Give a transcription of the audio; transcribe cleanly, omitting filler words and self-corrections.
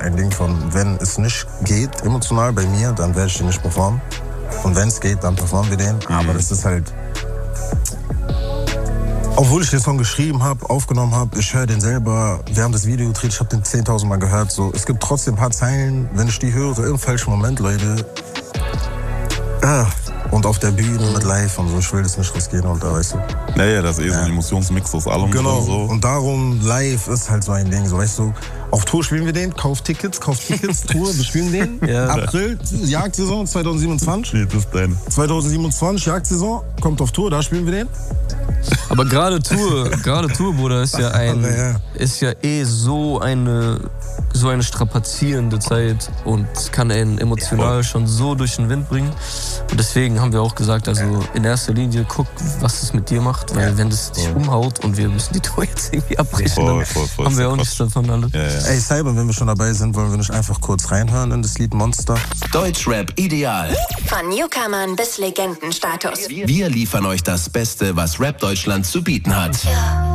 ein Ding von, wenn es nicht geht, emotional bei mir, dann werde ich den nicht performen. Und wenn es geht, dann performen wir den. Aber das ist halt... Obwohl ich den Song geschrieben habe, aufgenommen habe, ich höre den selber, wir haben das Video gedreht, ich habe den 10.000 Mal gehört. So, es gibt trotzdem ein paar Zeilen, wenn ich die höre, im falschen Moment, Leute. Und auf der Bühne mit live und so, ich will das nicht riskieren und da, weißt du. Naja, das ist so ein Emotionsmix aus allem. Genau, so. Und darum, live ist halt so ein Ding, so, weißt du. Auf Tour spielen wir den, kauf Tickets, Tour, wir spielen den. Ja. April, Jagdsaison 2027. Nee, das ist dein. 2027, Jagdsaison, kommt auf Tour, da spielen wir den. Aber gerade Tour, Bruder, ist ja so eine strapazierende Zeit und kann einen emotional schon so durch den Wind bringen. Und deswegen haben wir auch gesagt, also in erster Linie guck, was es mit dir macht, weil wenn das dich umhaut und wir müssen die Tour jetzt irgendwie abbrechen, dann haben wir auch nichts davon alle. Ja. Ey, Cyber, wenn wir schon dabei sind, wollen wir nicht einfach kurz reinhören in das Lied Monster? Deutschrap ideal. Von Newcomern bis Legendenstatus. Wir liefern euch das Beste, was Rap Deutschland zu bieten hat.